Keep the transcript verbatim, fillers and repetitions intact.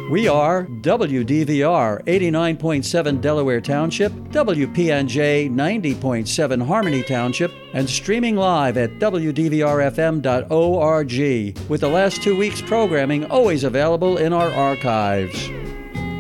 We are W D V R eighty-nine point seven Delaware Township, W P N J ninety point seven Harmony Township, and streaming live at W D V R F M dot org, with the last two weeks' programming always available in our archives.